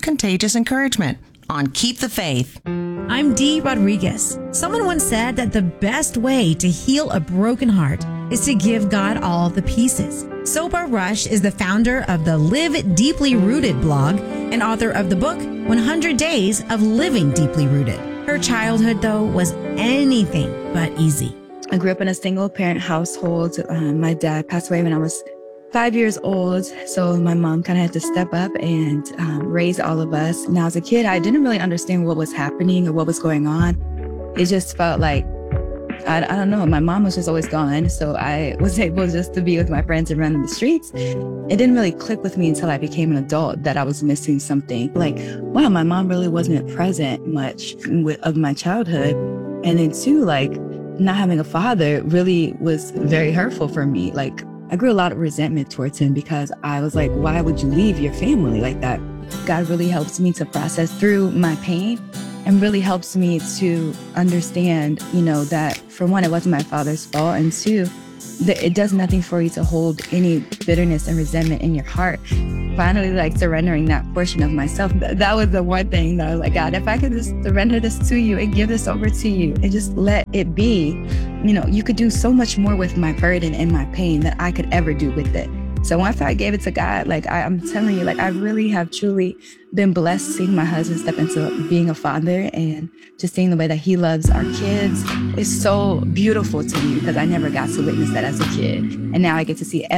contagious encouragement on Keep the Faith. I'm Dee Rodriguez. Someone once said that the best way to heal a broken heart is to give God all the pieces. Soba Rush is the founder of the Live Deeply Rooted blog and author of the book 100 Days of Living Deeply Rooted. Her childhood, though, was anything but easy. I grew up in a single parent household. My dad passed away when I was 5 years old. So my mom kind of had to step up and raise all of us. Now, as a kid, I didn't really understand what was happening or what was going on. It just felt like, I don't know, my mom was just always gone. So I was able just to be with my friends and run in the streets. It didn't really click with me until I became an adult that I was missing something. Like, wow, my mom really wasn't present much of my childhood. And then too, like, not having a father really was very hurtful for me. Like, I grew a lot of resentment towards him because I was like, why would you leave your family like that? God really helps me to process through my pain and really helps me to understand, that for one, it wasn't my father's fault. And two, that it does nothing for you to hold any bitterness and resentment in your heart. Finally, like, surrendering that portion of myself. That was the one thing that I was like, God, if I could just surrender this to you and give this over to you and just let it be, you could do so much more with my burden and my pain than I could ever do with it. So once I gave it to God, like, I'm telling you, like, I really have truly been blessed seeing my husband step into being a father, and just seeing the way that he loves our kids is so beautiful to me because I never got to witness that as a kid. And now I get to see